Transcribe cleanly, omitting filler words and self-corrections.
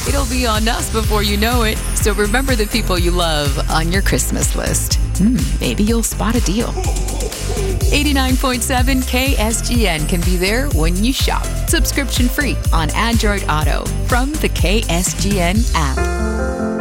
It'll be on us before you know it. So remember the people you love on your Christmas list. Maybe you'll spot a deal. 89.7 KSGN can be there when you shop. Subscription free on Android Auto from the KSGN app.